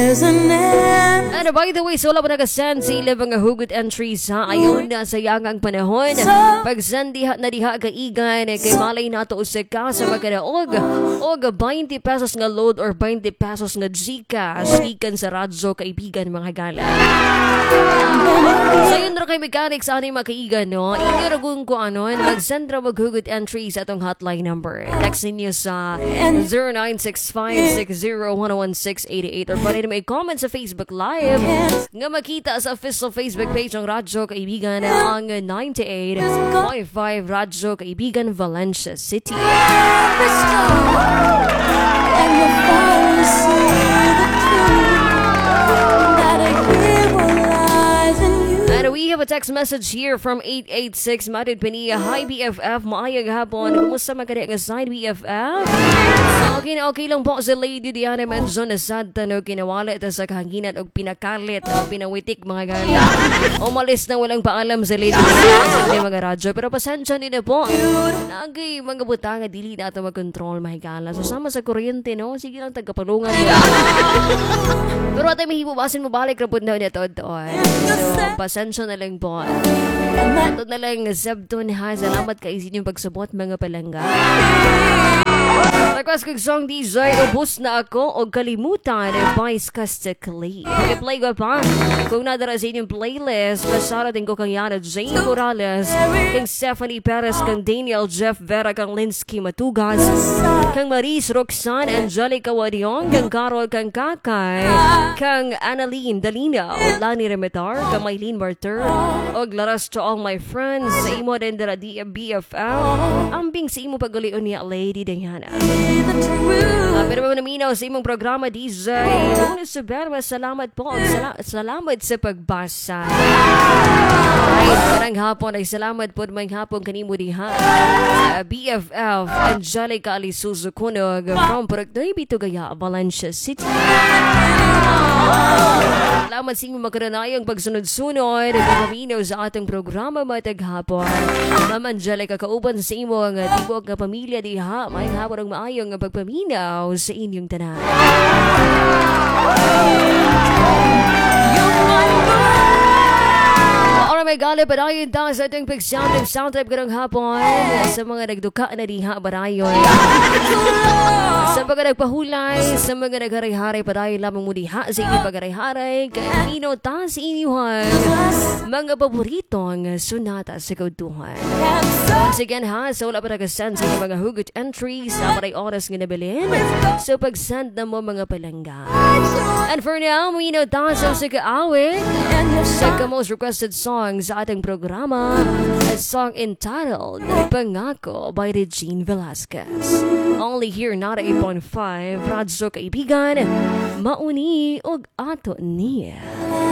And by the way, so wala pa nag-send sa ilang mga hugot entries ha. Ayon na sa yangang panahon. Pag-send diha na diha kaigan kay malay nato sa ka sa magkadaog. Og 20 pesos nga load or 20 pesos nga Gcash. Ikan sa radyo kaibigan mga gala. So yun na kay mechanics ano yung makaigan no. Iniragun ko ano. Mag-send ra mag-hugot entries atong hotline number. Text ninyo sa 0965-60-11688 or pwede na may comment sa Facebook Live nga makita sa official Facebook page ng Radyo Kaibigan ang 98.5 Radyo Kaibigan Valencia City. And we have a text message here from 886 Madrid Pania. Hi BFF, maayag hapon. Kumusta magkari ang side BFF? Okay na okay lang po sa Lady Diana Menzon na sad tanong kinawalit sa kahanginan o pinakalit o pinawitik mga gala. Umalis na walang paalam sa Lady Diana sa mga radyo. Pero pasensya nila po. Nagay mga butanga dili na ito mag-control mga gala. So sama sa kuryente no, sige lang tagkapalungan. Pero atay mahibubasin mo balik rapod na ito. So pasensya na lang po. Ito na lang Zebton ha. Salamat kayo sa inyong pagsabot mga palangga. Request kong song DJ, ubos na ako o kalimutan Vice Castically. I-play ko pa. Kung nadara sa inyong playlist, pasara din ko kang Yana Jane Morales, kang Stephanie Perez, kang Daniel Jeff Vera, kang Linsky Matugas, kang Maris Roxanne, Angelica Wadiong, kang Carol, kang Kakay, kang Annalyn Dalina, Lani Remetar, kang Maylene Martyr, o Laras to all my friends, sa imo din dara BFF, ambing sa imo pagalion niya Lady Diana. Pero naminaw sa imong programa DJ Una Suberwa, salamat po. Salamat sa pagbasa. Right, karang hapon ay salamat po may hapon kanimo diha. BFF Angelica Alisuzo Kunog from Paragday Bitugaya, Valencia City. Salamat sa inyong makaranayang pagsunod-sunod naminaw sa atong programa matag hapon. Ma'am Angelica, kauban sa imong tibok nga pamilya diha. May hapon ang maayong pagpaminaw sa inyong tanan. Alright, may gali padayon ta sa ating sound trip karong hapon sa mga nagduka na diha barayon. Sa mga nagpahulay, sa mga nagharay-haray padayon lamang mo diha sa inyong pagharay-haray kay Pino ta sa inyong mga paboritong sunata sa kautuhan. Once again ha, so wala pa nag-send sa inyong mga hugot entries sa paray oras nga nabilin. So pag-send na mo mga palangga. And for now, Pino ta sa kaawit sa most requested song sa ating programa, a song entitled Pangako by Regine Velasquez. Only here, not 8.5 Radyo Kaibigan, mauni og ato niya.